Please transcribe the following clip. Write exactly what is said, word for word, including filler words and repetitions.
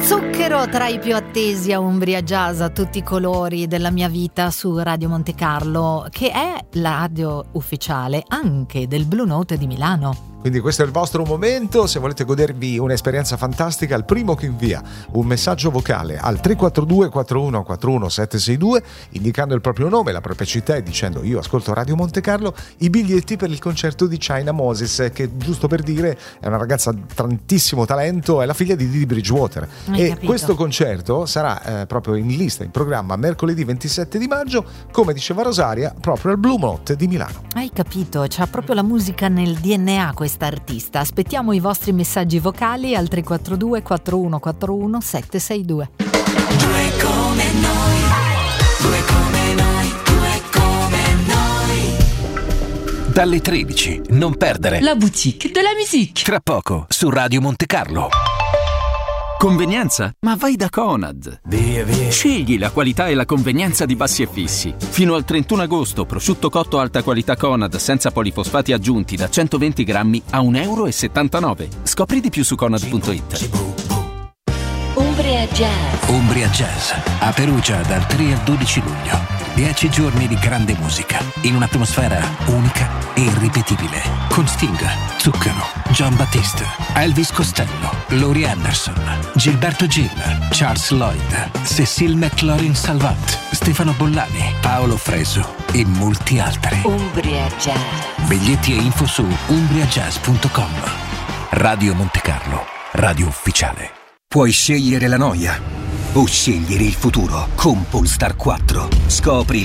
Zucchero tra i più attesi a Umbria Jazz, a tutti i colori della mia vita su Radio Monte Carlo, che è la radio ufficiale anche del Blue Note di Milano. Quindi questo è il vostro momento, se volete godervi un'esperienza fantastica, il primo che invia un messaggio vocale al tre quattro due quattro uno quattro uno sette sei due indicando il proprio nome, la propria città e dicendo io ascolto Radio Monte Carlo, i biglietti per il concerto di China Moses, che giusto per dire è una ragazza di tantissimo talento, è la figlia di Didi Bridgewater. Hai e capito. Questo concerto sarà eh, proprio in lista, in programma mercoledì ventisette di maggio, come diceva Rosaria, proprio al Blue Note di Milano. Hai capito, c'ha proprio la musica nel D N A questa artista. Aspettiamo i vostri messaggi vocali al tre quattro due quattro uno quattro uno sette sei due. Due come noi, due come noi, due come noi. Dalle tredici, non perdere La boutique de la musique. Tra poco su Radio Monte Carlo. Convenienza? Ma vai da Conad. Via, via. Scegli la qualità e la convenienza di Bassi e Fissi. Fino al trentuno agosto, prosciutto cotto alta qualità Conad senza polifosfati aggiunti da centoventi grammi a un euro e settantanove. Scopri di più su conad punto it. Umbria Jazz. Umbria Jazz a Perugia dal tre al dodici luglio. Dieci giorni di grande musica in un'atmosfera unica e irripetibile, con Sting, Zucchero, John Battiste, Elvis Costello, Laurie Anderson, Gilberto Gil, Charles Lloyd, Cecil McLaurin Salvant, Stefano Bollani, Paolo Fresu e molti altri. Umbria Jazz. Biglietti e info su umbria jazz punto com. Radio Monte Carlo, radio ufficiale. Puoi scegliere la noia o scegliere il futuro con Polestar quattro. Scopri